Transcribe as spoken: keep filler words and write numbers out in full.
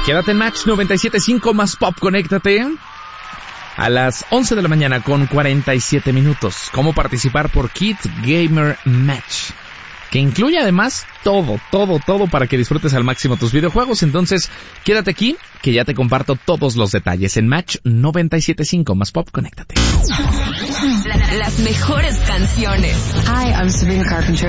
Quédate en Match noventa y siete punto cinco más Pop, conéctate a las once de la mañana con cuarenta y siete minutos. ¿Cómo participar por Kit Gamer Match? Que incluye además todo, todo, todo para que disfrutes al máximo tus videojuegos. Entonces, quédate aquí, que ya te comparto todos los detalles en Match noventa y siete punto cinco más Pop, conéctate. La, las mejores canciones. Hi, I'm Sabrina Carpenter.